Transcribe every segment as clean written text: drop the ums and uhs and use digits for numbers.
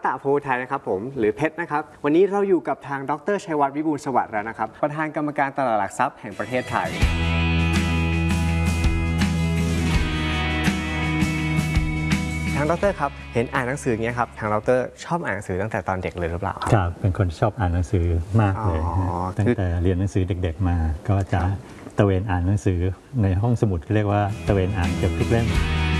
ตะโพไทยนะครับผมหรือเพชรนะครับวันนี้เราอยู่กับทางดร.ชัยวัฒน์วิบูลย์สวัสดิ์แล้วนะครับประธานกรรมการตลาดหลักทรัพย์แห่งประเทศไทยทางดร.ครับเห็นอ่านหนังสืออย่างเงี้ยครับทางดร.ชอบอ่านหนังสือตั้งแต่ตอนเด็กเลยหรือเปล่าครับเป็นคนชอบอ่านหนังสือมากเลยตั้งแต่เรียนหนังสือเด็กๆมาก็จะตะเวนอ่านหนังสือในห้องสมุดเรียกว่าตะเวนอ่านเกือบทุกเล่ม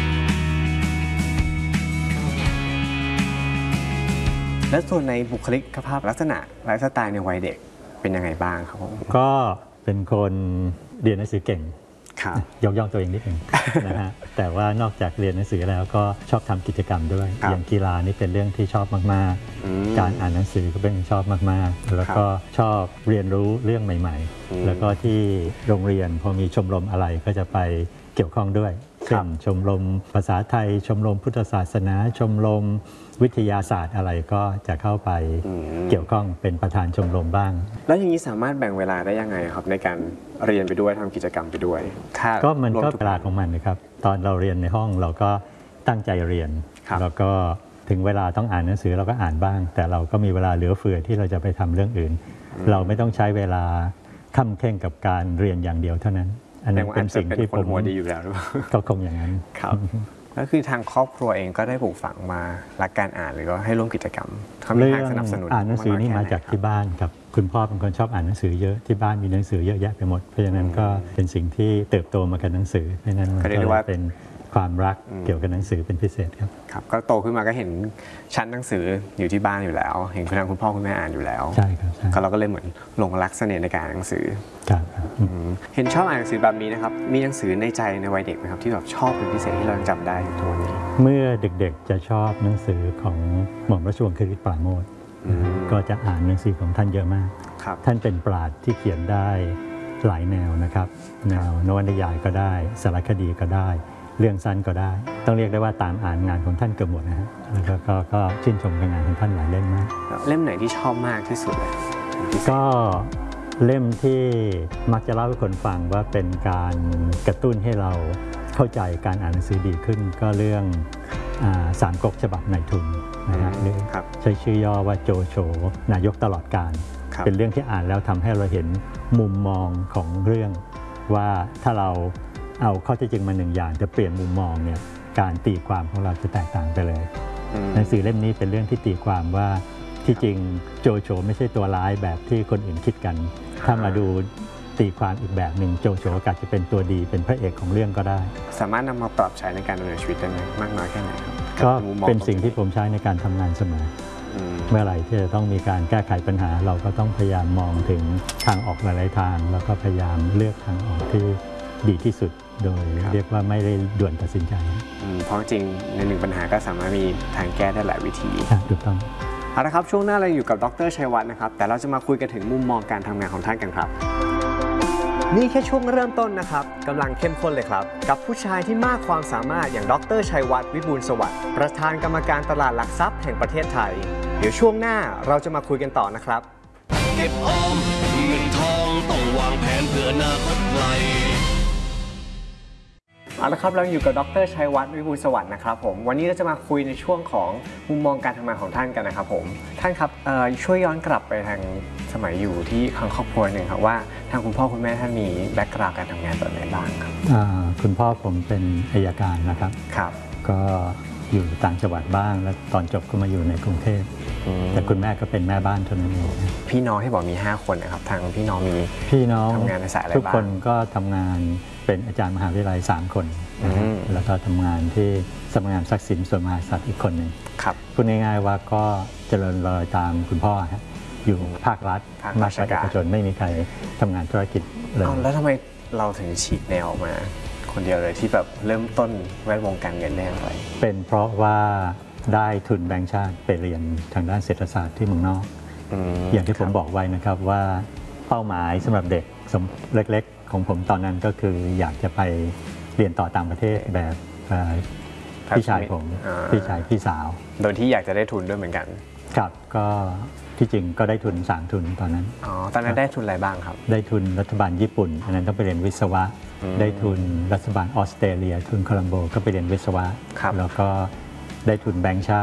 และส่วนในบุคลิกภาพลักษณะไลฟ์สไตล์ในวัยเด็กเป็นยังไงบ้างครับผมก็เป็นคนเรียนหนังสือเก่งยกย่องตัวเองนิดนึงนะฮะแต่ว่านอกจากเรียนหนังสือแล้วก็ชอบทำกิจกรรมด้วยอย่างกีฬานี่เป็นเรื่องที่ชอบมากๆการอ่านหนังสือก็เป็นชอบมากๆแล้วก็ชอบเรียนรู้เรื่องใหม่ๆแล้วก็ที่โรงเรียนพอมีชมรมอะไรก็จะไปเกี่ยวข้องด้วยเช่นชมรมภาษาไทยชมรมพุทธศาสนาชมรมวิทยาศาสตร์อะไรก็จะเข้าไปเกี่ยวข้องเป็นประธานชมรมบ้างแล้วอย่างนี้สามารถแบ่งเวลาได้ยังไงครับในการเรียนไปด้วยทำกิจกรรมไปด้วยก็มันก็เวลาของมันนะครับตอนเราเรียนในห้องเราก็ตั้งใจเรียนแล้วก็ถึงเวลาต้องอ่านหนังสือเราก็อ่านบ้างแต่เราก็มีเวลาเหลือเฟือที่เราจะไปทำเรื่องอื่นเราไม่ต้องใช้เวลาค่ำเคร่งกับการเรียนอย่างเดียวเท่านั้นอันนั้นเป็นสิ่งที่ผมหัวดีอยู่แล้วหรือเปล่าก็คงอย่างนั้นครับก็คือทางครอบครัวเองก็ได้ปลูกฝังมารักการอ่านหรือว่าให้ร่วมกิจกรรมเขามีทางสนับสนุนอ่านหนังสือนี่มาจากที่บ้านครับคุณพ่อเป็นคนชอบอ่านหนังสือเยอะที่บ้านมีหนังสือเยอะแยะไปหมดเพราะฉะนั้นก็เป็นสิ่งที่เติบโตมากับหนังสือเพราะฉะนั้นก็เลยเป็นความรักเกี่ยวกับหนังสือเป็นพิเศษครับครับก็โตขึ้นมาก็เห็นชั้นหนังสืออยู่ที่บ้านอยู่แล้วเห็นคุณพ่อคุณแม่อ่านอยู่แล้วใช่ครับเราก็เลยเหมือนหลงรักเสน่ห์ในการอ่านหนังสือครับเห็นชอบอ่านหนังสือแบบนี้นะครับมีหนังสือในใจในวัยเด็กไหมครับที่แบบชอบเป็นพิเศษที่เราจำได้ทุกวันนี้เมื่อเด็กๆจะชอบหนังสือของหม่อมราชวงศ์คฤห์ปราโมชก็จะอ่านหนังสือของท่านเยอะมากท่านเป็นปราชญ์ที่เขียนได้หลายแนวนะครับแนวนวนิยายก็ได้สารคดีก็ได้เรื่องสั้นก็ได้ต้องเรียกได้ว่าตามอ่านงานของท่านเกือบหมดนะฮะแล้วก็ชื่นชมกับงานของท่านหลายเล่มมากเล่มไหนที่ชอบมากที่สุดเลยก็เล่มที่มักจะเล่าให้คนฟังว่าเป็นการกระตุ้นให้เราเข้าใจการอ่านหนังสือดีขึ้นก็เรื่องสามก๊กฉบับนายทุนนะฮะใช้ชื่อย่อว่าโจโฉนายกตลอดกาลเป็นเรื่องที่อ่านแล้วทำให้เราเห็นมุมมองของเรื่องว่าถ้าเราเอาข้อเท็จจริงมาหนึ่งอย่างจะเปลี่ยนมุมมองเนี่ยการตีความของเราจะแตกต่างไปเลยหนังสือเล่มนี้เป็นเรื่องที่ตีความว่าที่จริงโจโฉไม่ใช่ตัวร้ายแบบที่คนอื่นคิดกันถ้ามาดูตีความอีกแบบหนึ่งโจโฉอาจจะเป็นตัวดีเป็นพระเอกของเรื่องก็ได้สามารถนำมาปรับใช้ในการดำเนินชีวิตได้มากน้อยแค่ไหนครับก็เป็นสิ่งที่ผมใช้ในการทำงานเสมอเมื่อไหร่ที่จะต้องมีการแก้ไขปัญหาเราก็ต้องพยายามมองถึงทางออกหลายๆทางแล้วก็พยายามเลือกทางออกที่ดีที่สุดโดยเรียกว่าไม่ได้ด่วนตัดสินใจเพราะจริงในหนึ่งปัญหาก็สามารถมีทางแก้ได้หลายวิธีถูกต้องเอาละครับช่วงหน้าเราอยู่กับดร.ชัยวัฒน์นะครับแต่เราจะมาคุยกันถึงมุมมองการทำงานของท่านกันครับนี่แค่ช่วงเริ่มต้นนะครับกำลังเข้มข้นเลยครับกับผู้ชายที่มากความสามารถอย่างดร.ชัยวัฒน์วิบูลย์สวัสดิ์ประธานกรรมการตลาดหลักทรัพย์แห่งประเทศไทยเดี๋ยวช่วงหน้าเราจะมาคุยกันต่อนะครับเก็บออมเงินทองต้องวางแผนเพื่ออนาคตไกลเอาละครับเราอยู่กับดร.ชัยวัฒน์วิบูลย์สวัสดิ์นะครับผมวันนี้เราจะมาคุยในช่วงของมุมมองการทำงานของท่านกันนะครับผมท่านครับช่วยย้อนกลับไปทางสมัยอยู่ที่ทางครอบครัวหนึ่งครับว่าทางคุณพ่อคุณแม่ท่านมีแบ็กกราวด์การทำงานแบบไหนบ้างครับคุณพ่อผมเป็นอัยการนะครับก็อยู่ต่างจังหวัดบ้างแล้วตอนจบก็มาอยู่ในกรุงเทพแต่คุณแม่ก็เป็นแม่บ้านเท่านั้นเองพี่น้องที่บอกมี5คนนะครับทางพี่น้องทำงานในสายอะไรบ้างทุกคนก็ทำงานเป็นอาจารย์มหาวิทยาลัย3 คนแล้วก็ทำงานที่สำนักงานทรัพย์สินส่วนมหาศาลอีกคนหนึ่งพูดง่ายๆว่าก็เจริญรอยตามคุณพ่ออยู่ภาครัฐราชการเอกชนไม่มีใครทำงานธุรกิจเลยแล้วทำไมเราถึงฉีกแนวออกมาคนเดียวเลยที่แบบเริ่มต้นแวดวงการเงินได้อย่างไรเป็นเพราะว่าได้ทุนแบงก์ชาติไปเรียนทางด้านเศรษฐศาสตร์ที่เมืองนอกอย่างที่ผมบอกไว้นะครับว่าเป้าหมายสำหรับเด็กเล็กๆของผมตอนนั้นก็คืออยากจะไปเรียนต่อต่างประเทศแบบพี่ชายผมพี่สาวโดยที่อยากจะได้ทุนด้วยเหมือนกันครับก็ที่จริงก็ได้ทุน3 ทุนตอนนั้นตอนนั้นได้ทุนอะไรบ้างครับได้ทุนรัฐบาลญี่ปุ่นอันนั้นต้องไปเรียนวิศวะได้ทุนรัฐบาลออสเตรเลียทุนโคลัมโบก็ไปเรียนวิศวะแล้วก็ได้ทุนแบงก์ชาติ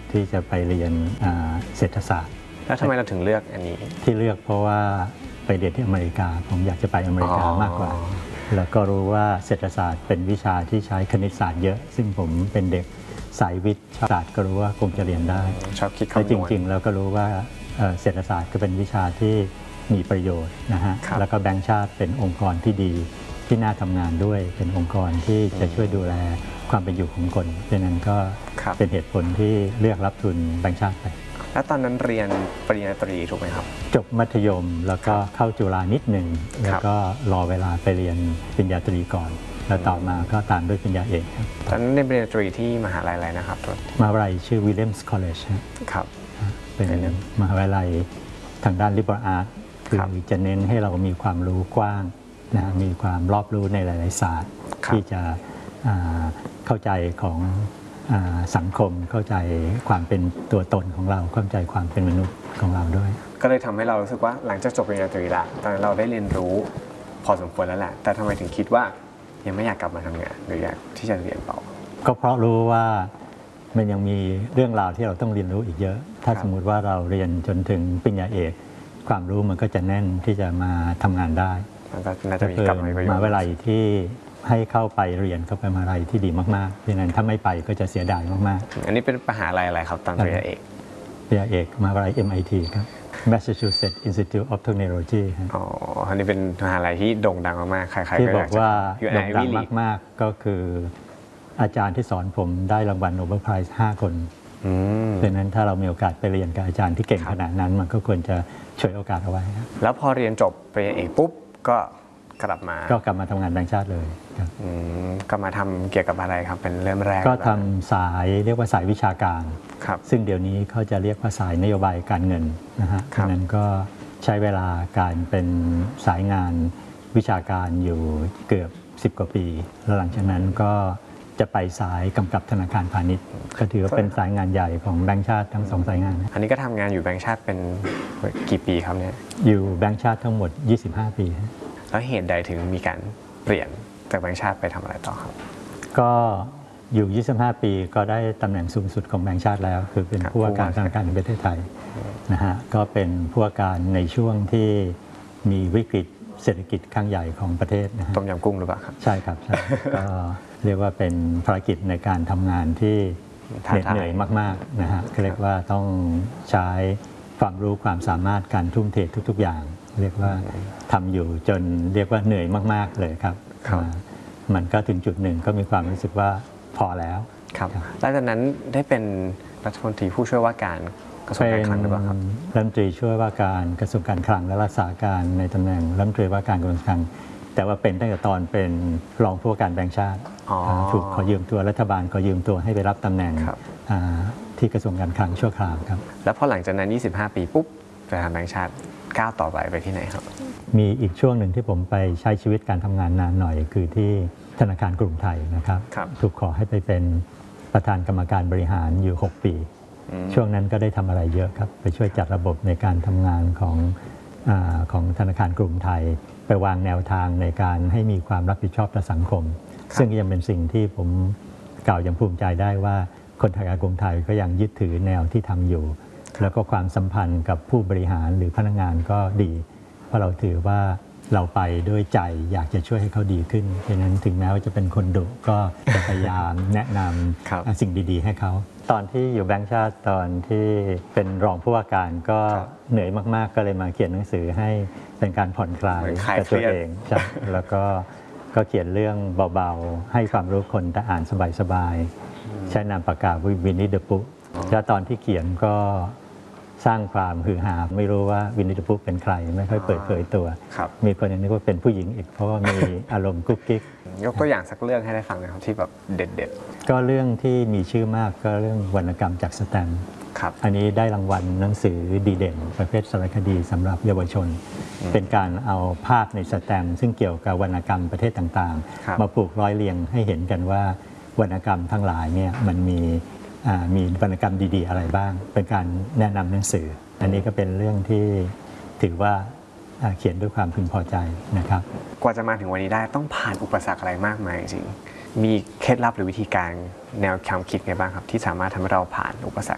ที่จะไปเรียนเศรษฐศาสตร์แล้วทำไมเราถึงเลือกอันนี้ที่เลือกเพราะว่าไปเรียนที่อเมริกาผมอยากจะไปอเมริกามากกว่าแล้วก็รู้ว่าเศรษฐศาสตร์เป็นวิชาที่ใช้คณิตศาสตร์เยอะซึ่งผมเป็นเด็กสายวิทย์ศาสตร์ก็รู้ว่าคงจะเรียนได้ชอบคิดคำนวณจริงๆแล้วก็รู้ว่าเศรษฐศาสตร์ก็เป็นวิชาที่มีประโยชน์นะฮะแล้วก็แบงก์ชาติเป็นองค์กรที่ดีที่น่าทำงานด้วยเป็นองค์กรที่จะช่วยดูแลความเป็นอยู่ของคนดังนั้นก็เป็นเหตุผลที่เลือกรับทุนแบงก์ชาติไปแล้วตอนนั้นเรียนปริญญาตรีถูกไหมครับจบมัธยมแล้วก็เข้าจุฬานิดหนึ่งแล้วก็รอเวลาไปเรียนปริญญาตรีก่อนแล้วต่อมาก็ตามด้วยปริญญาเอกครับตอนนั้นเรียนปริญญาตรีที่มหาลัยอะไรนะครับมหาวิทยาลัยชื่อ Williams College ครับเป็นมหาวิทยาลัยทางด้าน Liberal Arts คือจะเน้นให้เรามีความรู้กว้างนะมีความรอบรู้ในหลายๆศาสตร์ที่จะเข้าใจของสังคมเข้าใจความเป็นตัวตนของเราเข้าใจความเป็นมนุษย์ของเราด้วยก็เลยทำให้เรารู้สึกว่าหลังจากจบปริญญาตรีละตอนนั้นเราได้เรียนรู้พอสมควรแล้วแหละแต่ทำไมถึงคิดว่ายังไม่อยากกลับมาทำงานหรืออยากที่จะเรียนต่อก็เพราะรู้ว่ามันยังมีเรื่องราวที่เราต้องเรียนรู้อีกเยอะถ้าสมมุติว่าเราเรียนจนถึงปริญญาเอกความรู้มันก็จะแน่นที่จะมาทำงานได้มันก็น่าจะมีกลับมาประโยชน์มหาวิทยาลัยที่ให้เข้าไปเรียนเข้าไปมหาวิทยาลัยที่ดีมากๆดังนั้นถ้าไม่ไปก็จะเสียดายมากๆอันนี้เป็นมหาลัยอะไรครับตอนปริญญาเอกปริญญาเอกมหาวิทยาลัย MIT ครับ Massachusetts Institute of Technology อ๋ออันนี้เป็นมหาลัยที่โด่งดังมากๆใครๆก็อยากจะโด่งดังมากๆก็คืออาจารย์ที่สอนผมได้รางวัลโนเบลไพรส์5 คนดังนั้นถ้าเรามีโอกาสไปเรียนกับอาจารย์ที่เก่งขนาดนั้นมันก็ควรจะช่วยโอกาสเอาไว้แล้วพอเรียนจบปริญญาเอกปุ๊บก็กลับมาทำงานแบงก์ชาติเลยกลับมาทำเกี่ยวกับอะไรครับเป็นเริ่มแรกก็ทำสายเรียกว่าสายวิชาการซึ่งเดี๋ยวนี้เขาจะเรียกว่าสายนโยบายการเงินนะฮะดังนั้นก็ใช้เวลาการเป็นสายงานวิชาการอยู่เกือบ10 กว่าปีแล้วหลังจากนั้นก็จะไปสายกำกับธนาคารพาณิชย์ก็ถือว่าเป็นสายงานใหญ่ของแบงก์ชาติทั้ง2 สายงานอันนี้ก็ทำงานอยู่แบงก์ชาติเป็นกี่ปีครับเนี่ยอยู่แบงก์ชาติทั้งหมด25 ปีแล้วเหตุใดถึงมีการเปลี่ยนจากแบงก์ชาติไปทำอะไรต่อครับก็อยู่25 ปีก็ได้ตำแหน่งสูงสุดของแบงก์ชาติแล้วคือเป็นผู้ว่าการธนาคารแห่งประเทศไทยนะฮะก็เป็นผู้ว่าการในช่วงที่มีวิกฤตเศรษฐกิจครั้งใหญ่ของประเทศนะฮะต้มยำกุ้งหรือเปล่าครับใช่ครับใช่ก็เรียกว่าเป็นภารกิจในการทำงานที่เหนื่อยมากๆนะฮะเรียกว่าต้องใช้ความรู้ความสามารถการทุ่มเททุกๆอย่างเรียกว่าทำอยู่จนเรียกว่าเหนื่อยมากๆเลยครับมันก็ถึงจุดหนึ่งก็มีความรู้สึกว่าพอแล้วครับหลังจากนั้นได้เป็นรัฐมนตรีผู้ช่วยว่าการกระทรวงการคลังหรือเปล่าครับรัฐมนตรีช่วยว่าการกระทรวงการคลังและรักษาการในตำแหน่งรัฐมนตรีว่าการกระทรวงการคลังแต่ว่าเป็นตั้งแต่ตอนเป็นรองผู้ว่าการแบงก์ชาติถูกขอยืมตัวรัฐบาลขอยืมตัวให้ไปรับตำแหน่งที่กระทรวงการคลังชั่วคราวครับแล้วพอหลังจากนั้น25 ปีปุ๊บไปทำแบงก์ชาติก้าวต่อไปที่ไหนครับมีอีกช่วงหนึ่งที่ผมไปใช้ชีวิตการทำงานนานหน่อยคือที่ธนาคารกรุงไทยนะครับถูกขอให้ไปเป็นประธานกรรมการบริหารอยู่6 ปีช่วงนั้นก็ได้ทำอะไรเยอะครับไปช่วยจัดระบบในการทำงานของธนาคารกรุงไทยไปวางแนวทางในการให้มีความรับผิดชอบต่อสังคมซึ่งยังเป็นสิ่งที่ผมกล่าวอย่างภูมิใจได้ว่าคนธนาคารกรุงไทยก็ยังยึดถือแนวที่ทำอยู่แล้วก็ความสัมพันธ์กับผู้บริหารหรือพนักงานก็ดีเพราะเราถือว่าเราไปด้วยใจอยากจะช่วยให้เขาดีขึ้นเพราะฉะนั้นถึงแม้ว่าจะเป็นคนดุก็จะพยายามแนะนำสิ่งดีๆให้เขาตอนที่อยู่แบงก์ชาติตอนที่เป็นรองผู้ว่าการก็เหนื่อยมากๆก็เลยมาเขียนหนังสือให้เป็นการผ่อนคลายกับตัวเองแล้วก็เขียนเรื่องเบาๆให้ความรู้คนแต่อ่านสบายๆใช้นามปากกาวินนี่เดอะปุ๊แล้วตอนที่เขียนก็สร้างความฮือฮาไม่รู้ว่าวินนี่เดอะปุ๊เป็นใครไม่ค่อยเปิดเผยตัวมีคนนึกว่าเป็นผู้หญิงอีกเพราะว่ามีอารมณ์กุ๊กกิ๊กยกตัวอย่างสักเรื่องให้ได้ฟังหน่อยครับที่แบบเด็ดๆก็เรื่องที่มีชื่อมากก็เรื่องวรรณกรรมจากสแตมป์อันนี้ได้รางวัลหนังสือดีเด่นประเภทสารคดีสำหรับเยาวชนเป็นการเอาภาพในสแตมป์ซึ่งเกี่ยวกับวรรณกรรมประเทศต่างๆมาผูกร้อยเรียงให้เห็นกันว่าวรรณกรรมทั้งหลายเนี่ยมันมีวรรณกรรมดีๆอะไรบ้างเป็นการแนะนำหนังสืออันนี้ก็เป็นเรื่องที่ถือว่าเขียนด้วยความพึงพอใจนะครับกว่าจะมาถึงวันนี้ได้ต้องผ่านอุปสรรคอะไรมากมายจริงมีเคล็ดลับหรือวิธีการแนวความคิดไงบ้างครับที่สามารถทำให้เราผ่านอุปสรรค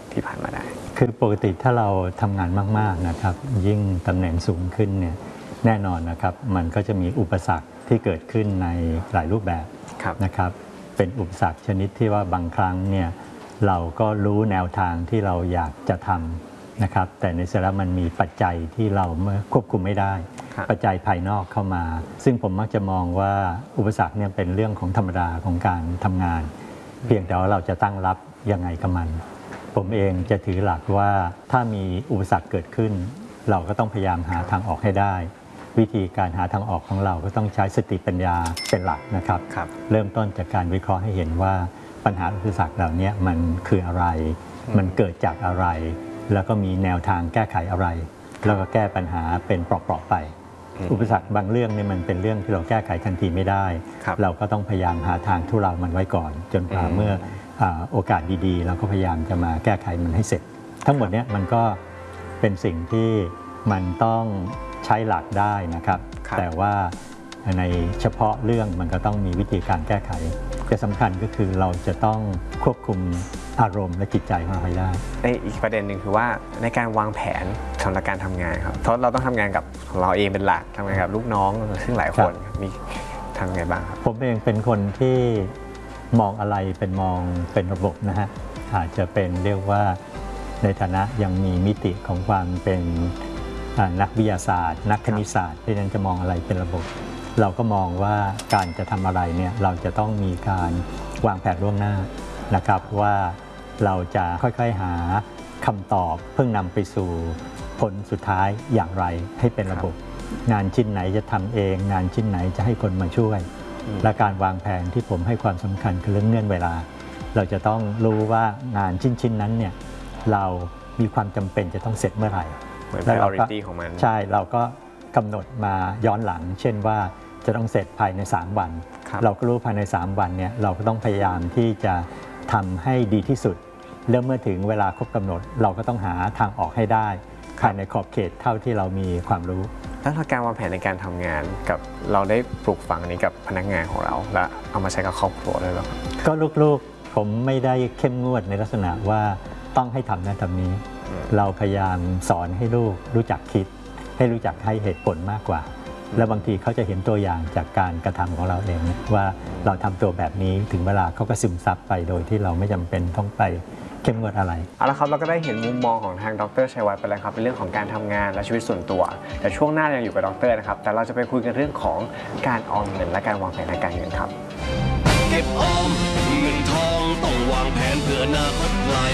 ที่ผ่านมาได้คือปกติถ้าเราทำงานมากๆนะครับยิ่งตำแหน่งสูงขึ้นเนี่ยแน่นอนนะครับมันก็จะมีอุปสรรคที่เกิดขึ้นในหลายรูปแบบนะครับเป็นอุปสรรคชนิดที่ว่าบางครั้งเนี่ยเราก็รู้แนวทางที่เราอยากจะทำนะครับแต่ในสาระมันมีปัจจัยที่เราควบคุมไม่ได้ปัจจัยภายนอกเข้ามาซึ่งผมมักจะมองว่าอุปสรรคเนี่ยเป็นเรื่องของธรรมดาของการทำงานเพียงแต่ว่าเราจะตั้งรับยังไงกับมันผมเองจะถือหลักว่าถ้ามีอุปสรรคเกิดขึ้นเราก็ต้องพยายามหาทางออกให้ได้วิธีการหาทางออกของเราก็ต้องใช้สติปัญญาเป็นหลักนะครับเริ่มต้นจากการวิเคราะห์ให้เห็นว่าปัญหาอุปสรรคเหล่านี้มันคืออะไรมันเกิดจากอะไรแล้วก็มีแนวทางแก้ไขอะไรแล้วก็แก้ปัญหาเป็นเปราะๆไปอุปสรรคบางเรื่องเนี่ยมันเป็นเรื่องที่เราแก้ไขทันทีไม่ได้เราก็ต้องพยายามหาทางทุเลามันไว้ก่อนจนกว่าเมื่อโอกาสดีๆเราก็พยายามจะมาแก้ไขมันให้เสร็จทั้งหมดนี้มันก็เป็นสิ่งที่มันต้องใช้หลักได้นะครับแต่ว่าในเฉพาะเรื่องมันก็ต้องมีวิธีการแก้ไขแต่สำคัญก็คือเราจะต้องควบคุมอารมณ์และจิตใจของเราให้ได้อีกประเด็นหนึ่งคือว่าในการวางแผนสำหรับการทำงานครับเพราะเราต้องทำงานกับของเราเองเป็นหลักทำงานกับลูกน้องซึ่งหลายคนมีทำไงบ้างครับผมเองเป็นคนที่มองอะไรมองเป็นระบบนะฮะอาจจะเป็นเรียกว่าในฐานะยังมีมิติของความเป็นนักวิทยาศาสตร์นักคณิตศาสตร์ที่นั้นจะมองอะไรเป็นระบบเราก็มองว่าการจะทำอะไรเนี่ยเราจะต้องมีการวางแผนล่วงหน้านะครับว่าเราจะค่อยๆหาคำตอบเพื่อนำไปสู่ผลสุดท้ายอย่างไรให้เป็นระบบงานชิ้นไหนจะทำเองงานชิ้นไหนจะให้คนมาช่วยและการวางแผนที่ผมให้ความสำคัญคือเรื่องเงื่อนเวลาเราจะต้องรู้ว่างานชิ้นนั้นเนี่ยเรามีความจำเป็นจะต้องเสร็จเมื่อไหร่แล้วเราก็ของมันใช่เราก็กำหนดมาย้อนหลังเช่นว่าจะต้องเสร็จภายใน3วันเราก็รู้ภายใน3วันเนี่ยเราก็ต้องพยายามที่จะทำให้ดีที่สุดแล้วเมื่อถึงเวลาครบกำหนดเราก็ต้องหาทางออกให้ได้ภายในขอบเขตเท่าที่เรามีความรู้แล้วการวางแผนในการทำงานกับเราได้ปลูกฝังนี้กับพนักงานของเราและเอามาใช้กับครอบครัวด้วยหรอก็ลูกๆผมไม่ได้เข้มงวดในลักษณะว่าต้องให้ทำนั้นทำนี้เราพยายามสอนให้ลูกรู้จักคิดให้รู้จักให้เหตุผลมากกว่าและบางทีเขาจะเห็นตัวอย่างจากการกระทำของเราเองว่าเราทำตัวแบบนี้ถึงเวลาเขาก็ซึมซับไปโดยที่เราไม่จำเป็นต้องไปเข้มงวดอะไรเอาละครับเราก็ได้เห็นมุมมองของทางดร.ชัยวัฒน์ไปแล้วครับเป็นเรื่องของการทำงานและชีวิตส่วนตัวแต่ช่วงหน้ายังอยู่กับดร.นะครับแต่เราจะไปคุยกันเรื่องของการออมเงินและการวางแผนทางการเงินครับเก็บออมเงินทองต้องวางแผนเพื่ออนาคตไกล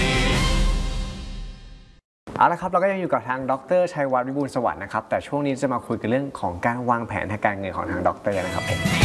เอาละครับเราก็ยังอยู่กับทางดร.ชัยวัฒน์วิบูลย์สวัสดิ์นะครับแต่ช่วงนี้จะมาคุยกันเรื่องของการวางแผนทางการเงินของทางดร.นะครับ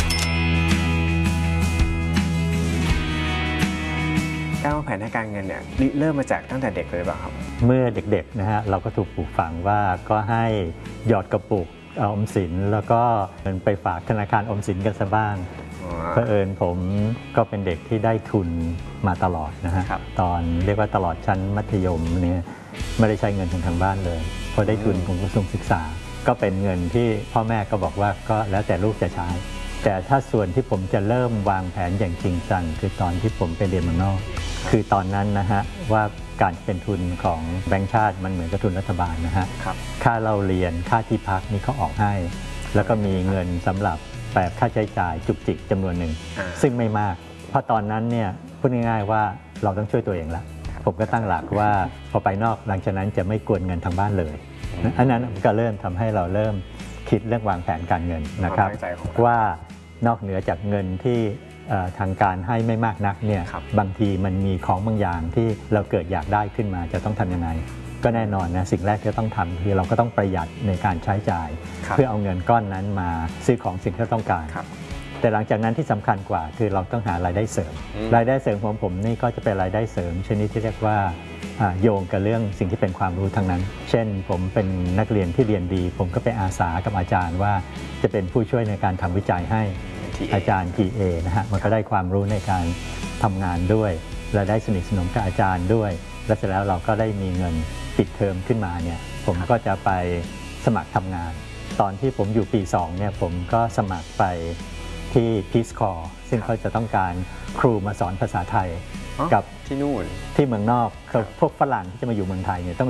การวางแผนทางการเงินเนี่ยเริ่มมาจากตั้งแต่เด็กเลยป่ะครับเมื่อเด็กๆนะฮะเราก็ถูกปลูกฝังว่าก็ให้หยอดกระปุกออมสินแล้วก็เงินไปฝากธนาคารออมสินกันซะบ้างเผอิญผมก็เป็นเด็กที่ได้ทุนมาตลอดนะฮะตอนเรียกว่าตลอดชั้นมัธยมเนี่ยไม่ได้ใช้เงินทางบ้านเลยพอได้ทุนของกระทรวงศึกษาก็เป็นเงินที่พ่อแม่ก็บอกว่าก็แล้วแต่ลูกจะใช้แต่ถ้าส่วนที่ผมจะเริ่มวางแผนอย่างจริงจังคือตอนที่ผมไปเรียนเมืองนอกคือตอนนั้นนะฮะว่าการเป็นทุนของแบงก์ชาติมันเหมือนกับทุนรัฐบาลนะฮะค่าเราเรียนค่าที่พักนี่เขาออกให้แล้วก็มีเงินสำหรับแบบค่าใช้จ่ายจุกจิกจำนวนหนึ่งซึ่งไม่มากเพราะตอนนั้นเนี่ยพูดง่ายๆว่าเราต้องช่วยตัวเองละผมก็ตั้งหลักว่าพอไปนอกหลังจากนั้นจะไม่กวนเงินทางบ้านเลยอันนั้นก็เริ่มทำให้เราเริ่มคิดเรื่องวางแผนการเงินนะครับว่านอกเหนือจากเงินที่ทางการให้ไม่มากนักเนี่ยบางทีมันมีของบางอย่างที่เราเกิดอยากได้ขึ้นมาจะต้องทำยังไงก็แน่นอนนะสิ่งแรกที่ต้องทำคือเราก็ต้องประหยัดในการใช้จ่ายเพื่อเอาเงินก้อนนั้นมาซื้อของสิ่งที่เราต้องการแต่หลังจากนั้นที่สำคัญกว่าคือเราต้องหารายได้เสริมรายได้เสริมของผมนี่ก็จะเป็นรายได้เสริมชนิดที่เรียกว่าโยงกับเรื่องสิ่งที่เป็นความรู้ทั้งนั้นเช่นผมเป็นนักเรียนที่เรียนดีผมก็ไปอาสากับอาจารย์ว่าจะเป็นผู้ช่วยในการทำวิจัยให้อาจารย์ TA นะฮะมันก็ได้ความรู้ในการทำงานด้วยและได้สนิทสนมกับอาจารย์ด้วยและเสร็จแล้วเราก็ได้มีเงินปิดเทอมขึ้นมาเนี่ยผมก็จะไปสมัครทำงานตอนที่ผมอยู่ปี2เนี่ยผมก็สมัครไปที่ Peace Corps ซึ่งเขาจะต้องการครูมาสอนภาษาไทยกับที่นู่นที่เมืองนอกพวกฝรั่งที่จะมาอยู่เมืองไทยเนี่ยต้อง